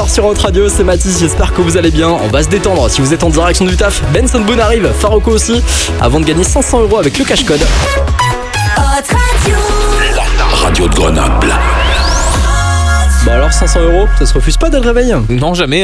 soir sur Hot Radio, c'est Mathis, j'espère que vous allez bien. On va se détendre si vous êtes en direction du taf. Benson Boone arrive, Faroko aussi, avant de gagner 500 € avec le cash code. Hot Radio. La radio de Grenoble. Bon alors 500 €, ça se refuse pas dès le réveil? Non, jamais.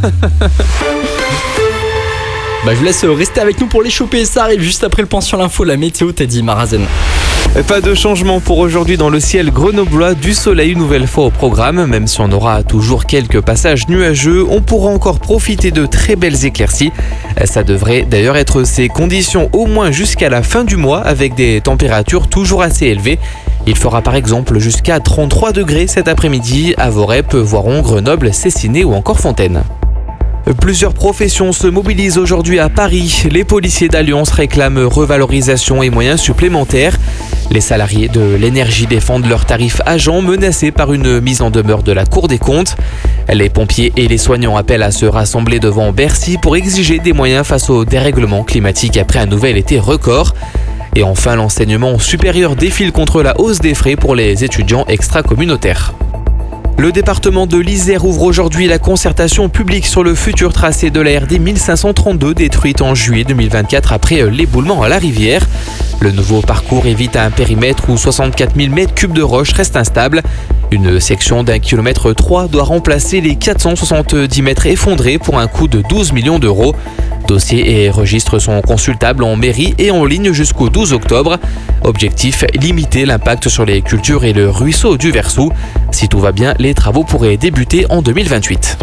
Je vous laisse rester avec nous pour les choper. Ça arrive juste après le point sur l'info, la météo, Teddy Marazen. Pas de changement pour aujourd'hui dans le ciel grenoblois, du soleil une nouvelle fois au programme. Même si on aura toujours quelques passages nuageux, on pourra encore profiter de très belles éclaircies. Ça devrait d'ailleurs être ces conditions au moins jusqu'à la fin du mois, avec des températures toujours assez élevées. Il fera par exemple jusqu'à 33 degrés cet après-midi à Vorep, Voiron, Grenoble, Cessiné ou encore Fontaine. Plusieurs professions se mobilisent aujourd'hui à Paris. Les policiers d'Alliance réclament revalorisation et moyens supplémentaires. Les salariés de l'énergie défendent leurs tarifs agents menacés par une mise en demeure de la Cour des comptes. Les pompiers et les soignants appellent à se rassembler devant Bercy pour exiger des moyens face au dérèglement climatique après un nouvel été record. Et enfin, l'enseignement supérieur défile contre la hausse des frais pour les étudiants extra-communautaires. Le département de l'Isère ouvre aujourd'hui la concertation publique sur le futur tracé de la RD 1532 détruite en juillet 2024 après l'éboulement à la rivière. Le nouveau parcours évite un périmètre où 64 000 m3 de roches restent instables. Une section d'1,3 km doit remplacer les 470 mètres effondrés pour un coût de 12 millions d'euros. Dossiers et registres sont consultables en mairie et en ligne jusqu'au 12 octobre. Objectif, limiter l'impact sur les cultures et le ruisseau du Versou. Si tout va bien, les travaux pourraient débuter en 2028.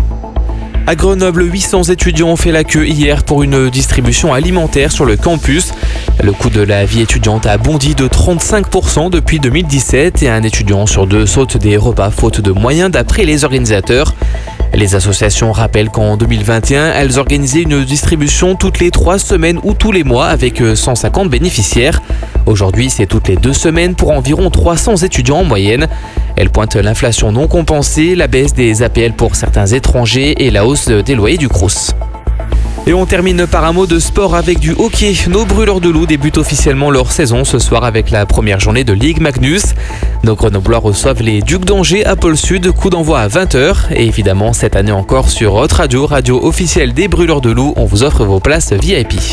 À Grenoble, 800 étudiants ont fait la queue hier pour une distribution alimentaire sur le campus. Le coût de la vie étudiante a bondi de 35% depuis 2017 et un étudiant sur deux saute des repas faute de moyens d'après les organisateurs. Les associations rappellent qu'en 2021, elles organisaient une distribution toutes les 3 semaines ou tous les mois avec 150 bénéficiaires. Aujourd'hui, c'est toutes les 2 semaines pour environ 300 étudiants en moyenne. Elles pointent l'inflation non compensée, la baisse des APL pour certains étrangers et la hausse des loyers du Crous. Et on termine par un mot de sport avec du hockey. Nos brûleurs de loup débutent officiellement leur saison ce soir avec la première journée de Ligue Magnus. Nos Grenoblois reçoivent les Ducs d'Angers à Pôle Sud, coup d'envoi à 20h. Et évidemment, cette année encore sur Hot Radio, radio officielle des brûleurs de loup, on vous offre vos places VIP.